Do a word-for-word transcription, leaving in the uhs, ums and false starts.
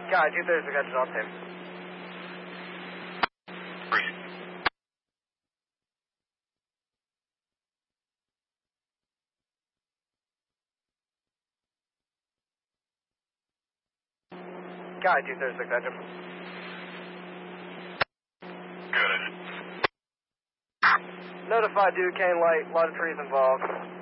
Guy, two thirty-six, got you off him. Guy, two thirty-six, got you. Good. Notify Duquesne Light, a lot of trees involved.